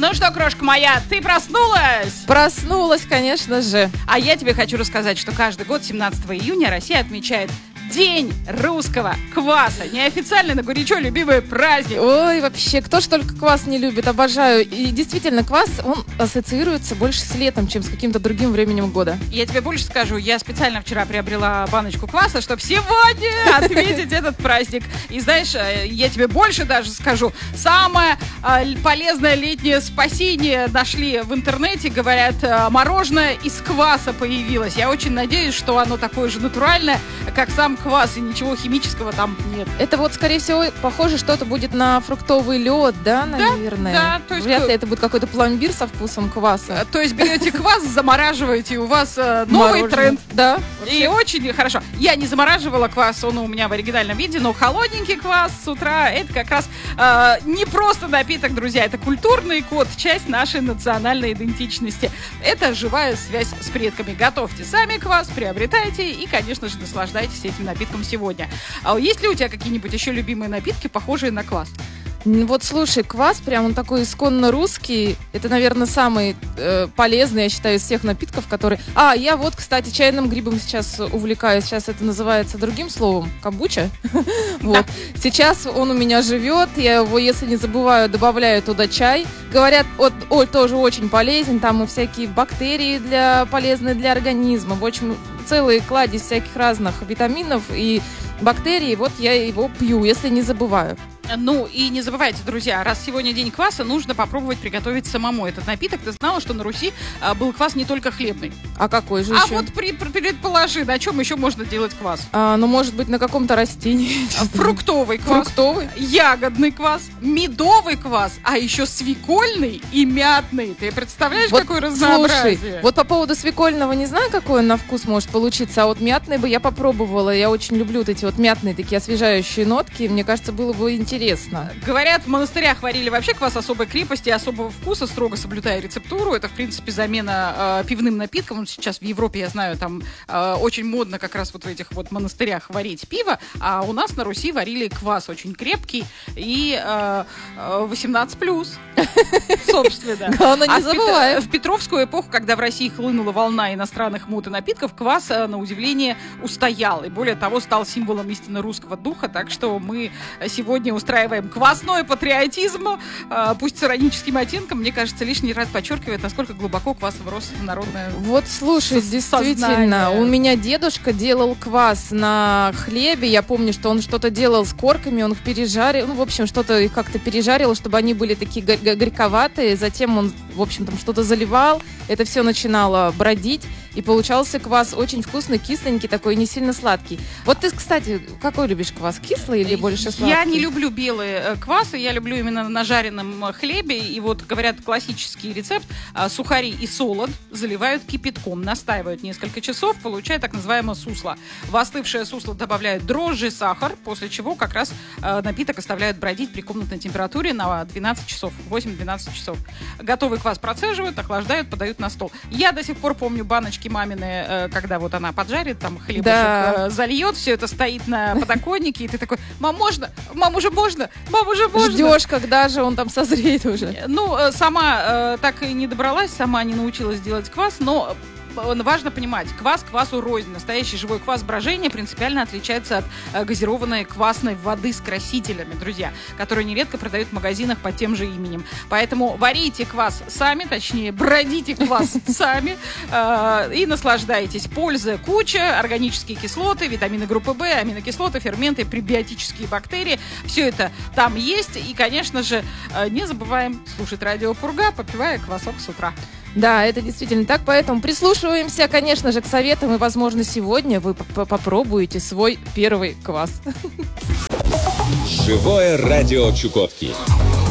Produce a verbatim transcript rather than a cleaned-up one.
Ну что, крошка моя, ты проснулась? Проснулась, конечно же. А я тебе хочу рассказать, что каждый год семнадцатого июня Россия отмечает День русского кваса. Неофициально, но горячо любимый праздник. Ой, вообще, кто ж только квас не любит, обожаю. И действительно, квас, он ассоциируется больше с летом, чем с каким-то другим временем года. Я тебе больше скажу, я специально вчера приобрела баночку кваса, чтобы сегодня отметить этот праздник. И знаешь, я тебе больше даже скажу, самое полезное летнее спасение нашли в интернете, говорят, мороженое из кваса появилось. Я очень надеюсь, что оно такое же натуральное, как сам квас, и ничего химического там нет. Это вот, скорее всего, похоже, что-то будет на фруктовый лед, да, наверное? Да, да. То есть вряд ли это будет какой-то пломбир со вкусом кваса. То есть берете квас, замораживаете, и у вас э, новый Мороженое. тренд. Да. И очень хорошо. Я не замораживала квас, он у меня в оригинальном виде, но холодненький квас с утра, это как раз э, не просто напиток, друзья, это культурный код, часть нашей национальной идентичности. Это живая связь с предками. Готовьте сами квас, приобретайте и, конечно же, наслаждайтесь этим напитком сегодня. А есть ли у тебя какие-нибудь еще любимые напитки, похожие на квас? Вот слушай, квас прям он такой исконно русский. Это, наверное, самый э, полезный, я считаю, из всех напитков, которые... А, я вот, кстати, чайным грибом сейчас увлекаюсь. Сейчас это называется другим словом. Камбуча. Вот. Сейчас он у меня живет. Я его, если не забываю, добавляю туда чай. Говорят, он тоже очень полезен. Там и всякие бактерии для, полезные для организма. В общем, целый кладезь всяких разных витаминов и бактерий. Вот я его пью, если не забываю. Ну и не забывайте, друзья, раз сегодня день кваса, нужно попробовать приготовить самому этот напиток. Ты знала, что на Руси а, был квас не только хлебный? А какой же а еще? А вот при, предположи, на чем еще можно делать квас? А, ну, может быть, на каком-то растении. Фруктовый квас. Фруктовый? Ягодный квас, медовый квас, а еще свекольный и мятный. Ты представляешь, вот, какое разнообразие? Слушай, вот по поводу свекольного не знаю, какой он на вкус может получиться, а вот мятный бы я попробовала. Я очень люблю вот эти вот мятные такие освежающие нотки. Мне кажется, было бы интересно. Интересно. Говорят, в монастырях варили вообще квас особой крепости и особого вкуса, строго соблюдая рецептуру. Это, в принципе, замена э, пивным напиткам. Сейчас в Европе, я знаю, там э, очень модно как раз вот в этих вот монастырях варить пиво, а у нас на Руси варили квас очень крепкий и э, восемнадцать плюс, собственно. Главное, не забываем. В Петровскую эпоху, когда в России хлынула волна иностранных мод и напитков, квас, на удивление, устоял. И более того, стал символом истинно русского духа. Так что мы сегодня устраиваем устраиваем квасной патриотизм, э, пусть с ироническим оттенком. Мне кажется, лишний раз подчеркивает, насколько глубоко квас врос в народное Вот слушай, со- действительно, сознание. У меня дедушка делал квас на хлебе. Я помню, что он что-то делал с корками, он их пережарил. Ну, в общем, что-то их как-то пережарил, чтобы они были такие горь- горьковатые. Затем он, в общем, там что-то заливал. Это все начинало бродить. И получался квас очень вкусный, кисленький такой, не сильно сладкий. Вот ты, кстати, какой любишь квас? Кислый или больше сладкий? Я не люблю белые квасы, я люблю именно на жареном хлебе. И вот, говорят, классический рецепт. Сухари и солод заливают кипятком, настаивают несколько часов, получают так называемое сусло. В остывшее сусло добавляют дрожжи, сахар, после чего как раз напиток оставляют бродить при комнатной температуре на двенадцать часов, восемь-двенадцать часов. Готовый квас процеживают, охлаждают, подают на стол. Я до сих пор помню баночки мамины, когда вот она поджарит, там хлебушек да. зальет, все это стоит на подоконнике, и ты такой: мам, можно? Мам, уже можно? Мам, уже можно? Ждешь, когда же он там созреет уже. Ну, сама так и не добралась, сама не научилась делать квас, но важно понимать, квас квасу рознь. Настоящий живой квас брожения принципиально отличается от газированной квасной воды с красителями, друзья, которые нередко продают в магазинах под тем же именем. Поэтому варите квас сами, точнее, бродите квас сами э, и наслаждайтесь. Пользы куча, органические кислоты, витамины группы В, аминокислоты, ферменты, пребиотические бактерии. Все это там есть. И, конечно же, не забываем слушать радио Пурга, попивая квасок с утра. Да, это действительно так, поэтому прислушиваемся, конечно же, к советам, и, возможно, сегодня вы попробуете свой первый квас. Живое радио Чукотки.